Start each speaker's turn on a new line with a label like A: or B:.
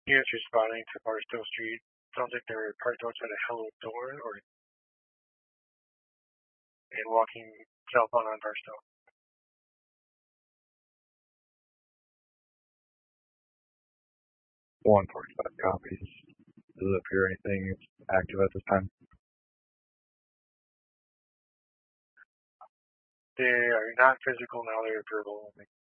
A: Units responding to Barstow Street. Sounds like they're parked outside a Hello Door and walking southbound on Barstow.
B: 145 copies. Does it appear anything active at this time?
A: They are not physical now, they're verbal only.